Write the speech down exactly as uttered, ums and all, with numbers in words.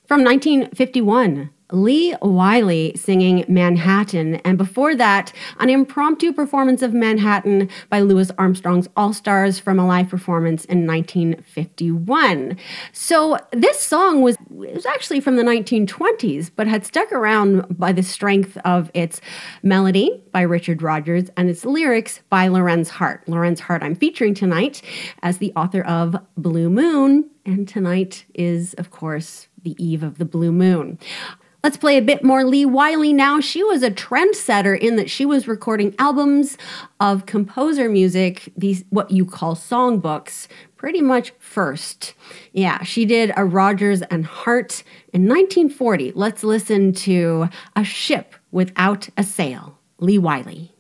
From nineteen fifty-one, Lee Wiley singing Manhattan, and before that, an impromptu performance of Manhattan by Louis Armstrong's All-Stars from a live performance in nineteen fifty-one. So this song was, it was actually from the nineteen twenties, but had stuck around by the strength of its melody by Richard Rodgers and its lyrics by Lorenz Hart. Lorenz Hart I'm featuring tonight as the author of Blue Moon, and tonight is, of course, the eve of the blue moon. Let's play a bit more Lee Wiley now. She was a trendsetter in that she was recording albums of composer music, these what you call songbooks, pretty much first. Yeah, she did a Rodgers and Hart in nineteen forty. Let's listen to A Ship Without a Sail, Lee Wiley.